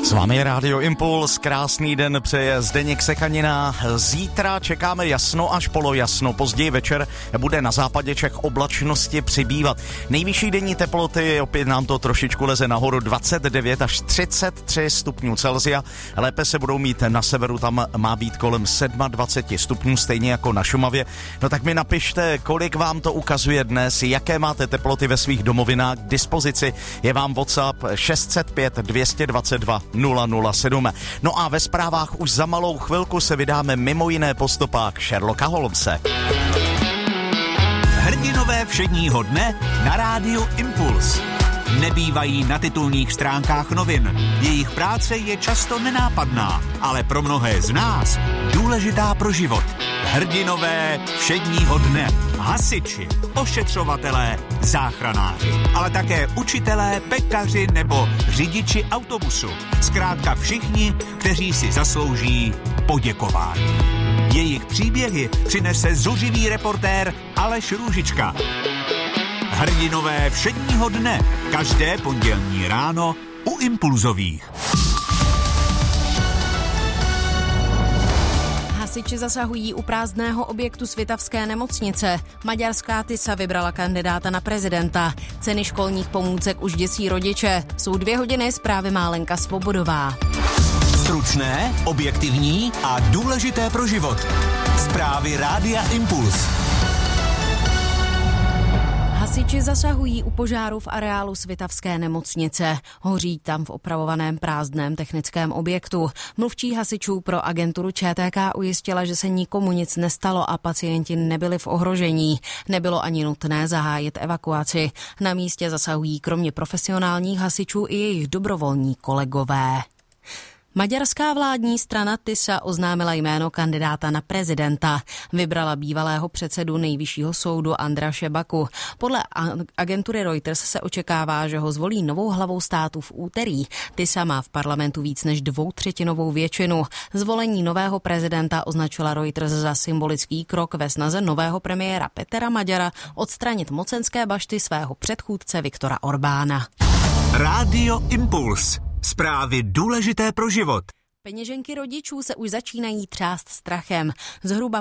S vámi je Rádio Impuls, krásný den přeje Zdeněk Sekanina. Zítra čekáme jasno až polojasno, později večer bude na západě Čech oblačnosti přibývat. Nejvyšší denní teploty, opět nám to trošičku leze nahoru, 29 až 33 stupňů Celsia. Lépe se budou mít na severu, tam má být kolem 27 stupňů, stejně jako na Šumavě. No tak mi napište, kolik vám to ukazuje dnes, jaké máte teploty ve svých domovinách k dispozici. Je vám WhatsApp 605 222 007. No a ve zprávách už za malou chvilku se vydáme mimo jiné po stopách Sherlocka Holmese. Hrdinové všedního dne na Rádiu Impuls. Nebývají na titulních stránkách novin. Jejich práce je často nenápadná, ale pro mnohé z nás důležitá pro život. Hrdinové všedního dne. Hasiči, ošetřovatelé, záchranáři, ale také učitelé, pekaři nebo řidiči autobusu. Zkrátka všichni, kteří si zaslouží poděkování. Jejich příběhy přinese zuřivý reportér Aleš Růžička. Hrdinové všedního dne. Každé pondělní ráno u Impulzových. Hasiči zasahují u prázdného objektu Svitavské nemocnice. Maďarská Tisa vybrala kandidáta na prezidenta. Ceny školních pomůcek už děsí rodiče. Jsou 2 hodiny, zprávy má Lenka Svobodová. Stručné, objektivní a důležité pro život. Zprávy Rádia Impuls. Hasiči zasahují u požáru v areálu Svitavské nemocnice. Hoří tam v opravovaném prázdném technickém objektu. Mluvčí hasičů pro agenturu ČTK ujistila, že se nikomu nic nestalo a pacienti nebyli v ohrožení. Nebylo ani nutné zahájit evakuaci. Na místě zasahují kromě profesionálních hasičů i jejich dobrovolní kolegové. Maďarská vládní strana Tisa oznámila jméno kandidáta na prezidenta. Vybrala bývalého předsedu nejvyššího soudu Andraše Baku. Podle agentury Reuters se očekává, že ho zvolí novou hlavou státu v úterý. Tisa má v parlamentu víc než 2/3 většinu. Zvolení nového prezidenta označila Reuters za symbolický krok ve snaze nového premiéra Petra Maďara odstranit mocenské bašty svého předchůdce Viktora Orbána. Rádio Impuls. Zprávy důležité pro život. Peněženky rodičů se už začínají třást strachem. Zhruba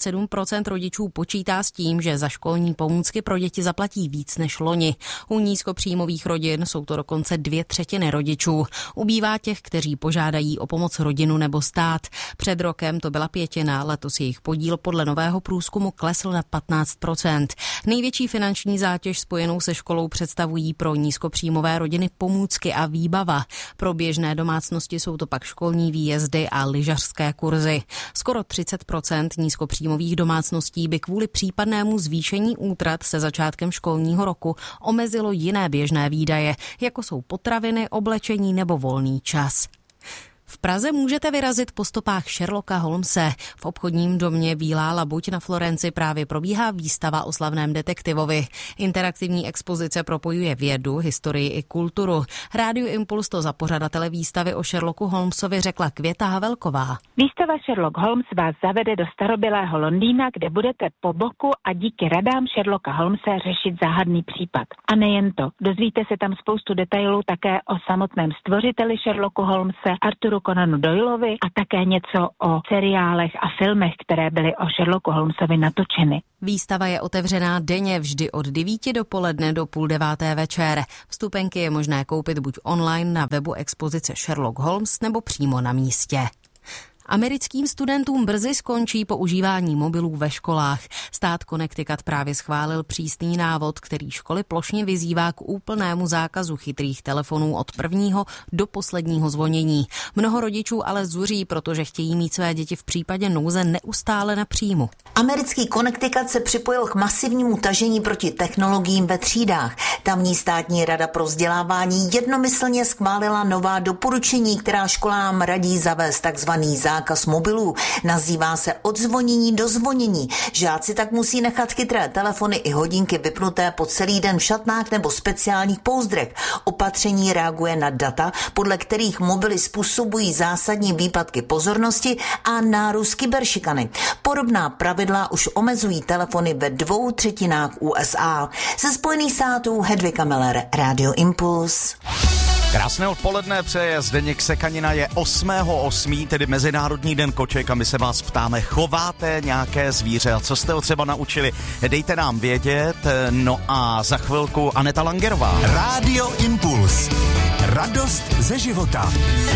57% rodičů počítá s tím, že za školní pomůcky pro děti zaplatí víc než loni. U nízkopříjmových rodin jsou to dokonce 2/3 rodičů. Ubývá těch, kteří požádají o pomoc rodinu nebo stát. Před rokem to byla 1/5, letos jejich podíl podle nového průzkumu klesl na 15%. Největší finanční zátěž spojenou se školou představují pro nízkopříjmové rodiny pomůcky a výbava. Pro běžné domácnosti jsou to pak školní výjezdy a lyžařské kurzy. Skoro 30% nízkopříjmových domácností by kvůli případnému zvýšení útrat se začátkem školního roku omezilo jiné běžné výdaje, jako jsou potraviny, oblečení nebo volný čas. V Praze můžete vyrazit po stopách Sherlocka Holmese. V obchodním domě Bílá labuť na Florenci právě probíhá výstava o slavném detektivovi. Interaktivní expozice propojuje vědu, historii i kulturu. Rádiu Impuls to za pořadatele výstavy o Sherlocku Holmesovi řekla Květa Havelková. Výstava Sherlock Holmes vás zavede do starobylého Londýna, kde budete po boku a díky radám Sherlocka Holmese řešit záhadný případ. A nejen to, dozvíte se tam spoustu detailů také o samotném stvořiteli Sherlocku Holmese, Arthuru Conanu Doyleovi a také něco o seriálech a filmech, které byly o Sherlocku Holmesovi natočeny. Výstava je otevřená denně vždy od 9 dopoledne do 8:30 večer. Vstupenky je možné koupit buď online na webu expozice Sherlock Holmes nebo přímo na místě. Americkým studentům brzy skončí používání mobilů ve školách. Stát Connecticut právě schválil přísný návod, který školy plošně vyzývá k úplnému zákazu chytrých telefonů od prvního do posledního zvonění. Mnoho rodičů ale zuří, protože chtějí mít své děti v případě nouze neustále na příjmu. Americký Connecticut se připojil k masivnímu tažení proti technologiím ve třídách. Tamní státní rada pro vzdělávání jednomyslně schválila nová doporučení, která školám radí zavést takzvaný zákaz mobilů. Nazývá se odzvonění do zvonění. Žáci tak musí nechat chytré telefony i hodinky vypnuté po celý den v šatnách nebo speciálních pouzdrech. Opatření reaguje na data, podle kterých mobily způsobují zásadní výpadky pozornosti a nárůst kyberšikany. Podobná pravidla už omezují telefony ve 2/3 USA. Ze Spojených států Hedvika Meller, Radio Impuls. Krásné odpoledne přeje Zdeněk Sekanina, je 8.8., tedy Mezinárodní den koček a my se vás ptáme, chováte nějaké zvíře a co jste ho třeba naučili? Dejte nám vědět, no a za chvilku Aneta Langerová. Rádio Impuls. Radost ze života.